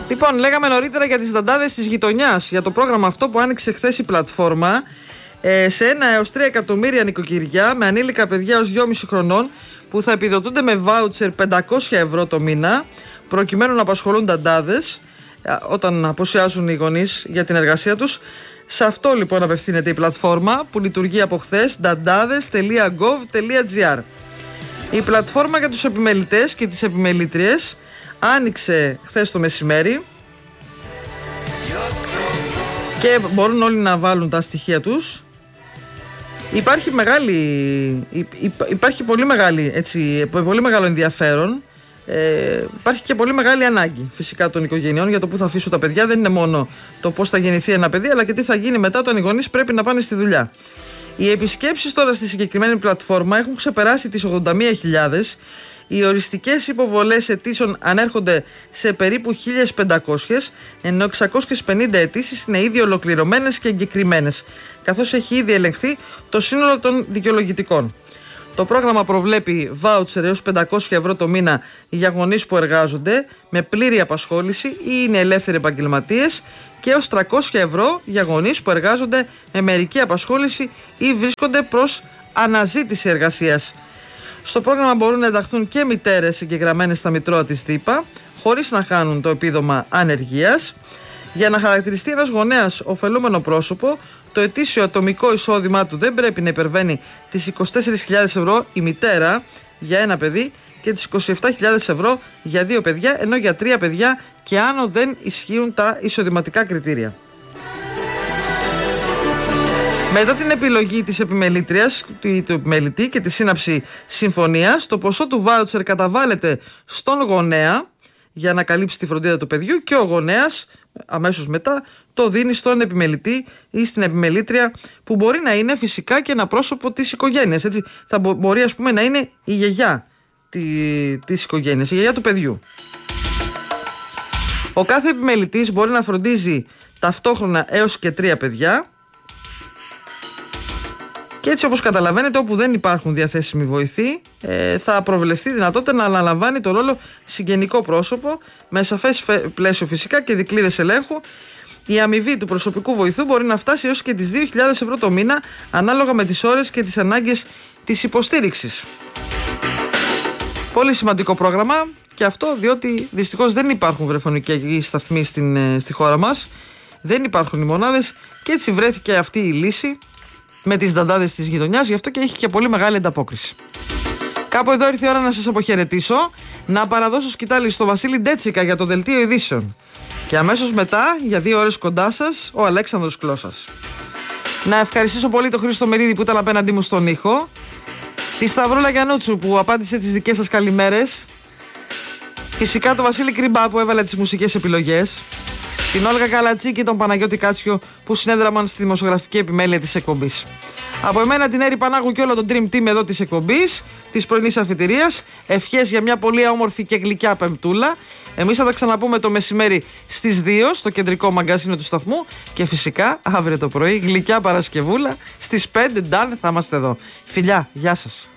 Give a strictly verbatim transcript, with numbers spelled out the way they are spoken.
Λοιπόν, λέγαμε νωρίτερα για τις δαντάδες της γειτονιάς, για το πρόγραμμα αυτό που άνοιξε χθες η πλατφόρμα ε, σε ένα έως τρία εκατομμύρια νοικοκυριά με ανήλικα παιδιά ως δυόμισι χρονών που θα επιδοτούνται με βάουτσερ πεντακόσια ευρώ το μήνα προκειμένου να απασχολούν δαντάδες όταν αποσιάζουν οι γονείς για την εργασία τους. Σε αυτό λοιπόν απευθύνεται η πλατφόρμα που λειτουργεί από χθες, dantades τελεία gov τελεία gr. Η πλατφόρμα για τους επιμελητές και τις επιμελήτριες άνοιξε χθες το μεσημέρι και μπορούν όλοι να βάλουν τα στοιχεία τους. Υπάρχει, μεγάλη, υπάρχει πολύ, μεγάλη, έτσι, πολύ μεγάλο ενδιαφέρον. Ε, υπάρχει και πολύ μεγάλη ανάγκη φυσικά των οικογενειών για το που θα αφήσουν τα παιδιά. Δεν είναι μόνο το πώς θα γεννηθεί ένα παιδί, αλλά και τι θα γίνει μετά όταν οι γονείς πρέπει να πάνε στη δουλειά. Οι επισκέψεις τώρα στη συγκεκριμένη πλατφόρμα έχουν ξεπεράσει τις ογδόντα μία χιλιάδες. Οι οριστικές υποβολές αιτήσεων ανέρχονται σε περίπου χίλιες πεντακόσιες, ενώ εξακόσιες πενήντα αιτήσεις είναι ήδη ολοκληρωμένες και εγκεκριμένες, καθώς έχει ήδη ελεγχθεί το σύνολο των δικαιολογητικών. Το πρόγραμμα προβλέπει βάουτσερ έως πεντακόσια ευρώ το μήνα για γονείς που εργάζονται με πλήρη απασχόληση ή είναι ελεύθεροι επαγγελματίες και έως τριακόσια ευρώ για γονείς που εργάζονται με μερική απασχόληση ή βρίσκονται προς αναζήτηση εργασίας. Στο πρόγραμμα μπορούν να ενταχθούν και μητέρες εγγεγραμμένες στα μητρώα της ΔΥΠΑ, χωρίς να χάνουν το επίδομα ανεργίας. Για να χαρακτηριστεί ένας γονέας ωφελούμενο πρόσωπο, το ετήσιο ατομικό εισόδημά του δεν πρέπει να υπερβαίνει τις είκοσι τέσσερις χιλιάδες ευρώ η μητέρα για ένα παιδί και τις είκοσι επτά χιλιάδες ευρώ για δύο παιδιά, ενώ για τρία παιδιά και άνω δεν ισχύουν τα εισοδηματικά κριτήρια. Μετά την επιλογή της επιμελήτριας, του επιμελητή και τη σύναψη συμφωνίας, το ποσό του βάουτσερ καταβάλλεται στον γονέα για να καλύψει τη φροντίδα του παιδιού και ο γονέας αμέσως μετά το δίνει στον επιμελητή ή στην επιμελήτρια, που μπορεί να είναι φυσικά και ένα πρόσωπο της οικογένειας. Έτσι, θα μπο- μπορεί ας πούμε να είναι η γιαγιά τη, της οικογένειας, η γιαγιά του παιδιού. Ο κάθε επιμελητής μπορεί να φροντίζει ταυτόχρονα έως και τρία παιδιά. Και έτσι, όπως καταλαβαίνετε, όπου δεν υπάρχουν διαθέσιμοι βοηθοί, ε, θα προβλεφθεί δυνατότητα να αναλαμβάνει το ρόλο συγγενικό πρόσωπο, με σαφές πλαίσιο φυσικά και δικλείδες ελέγχου. Η αμοιβή του προσωπικού βοηθού μπορεί να φτάσει έως και τις δύο χιλιάδες ευρώ το μήνα, ανάλογα με τις ώρες και τις ανάγκες της υποστήριξης. Πολύ σημαντικό πρόγραμμα και αυτό διότι δυστυχώς δεν υπάρχουν βρεφονικοί σταθμοί στην, στη χώρα μας. Δεν υπάρχουν οι μονάδες και έτσι βρέθηκε αυτή η λύση με τις δαντάδες της γειτονιάς, γι' αυτό και έχει και πολύ μεγάλη ανταπόκριση. Κάπου εδώ ήρθε η ώρα να σας αποχαιρετήσω, να παραδώσω σκητάλη στο Βασίλη Ντέτσικα για το δελτίο ειδήσεων. Και αμέσως μετά, για δύο ώρες κοντά σας, ο Αλέξανδρος Κλώσας. Να ευχαριστήσω πολύ τον Χρήστο Μερίδη που ήταν απέναντί μου στον ήχο, τη Σταυρούλα Γιαννούτσου που απάντησε τις δικές σας καλημέρες, φυσικά τον Βασίλη Κρυμπά που έβαλε τις μουσικές επιλογές, την Όλγα Καλατσί και τον Παναγιώτη Κάτσιο που συνέδραμαν στη δημοσιογραφική επιμέλεια της εκπομπής. Από εμένα την Έρη Πανάγου και όλο τον Dream Team εδώ της εκπομπής, της πρωινής αφιτηρίας, ευχές για μια πολύ όμορφη και γλυκιά Πεμπτούλα. Εμείς θα τα ξαναπούμε το μεσημέρι στις δύο στο κεντρικό μαγκαζίνο του σταθμού και φυσικά αύριο το πρωί γλυκιά Παρασκευούλα στις πέντε. Ντάν, θα είμαστε εδώ. Φιλιά, γεια σας.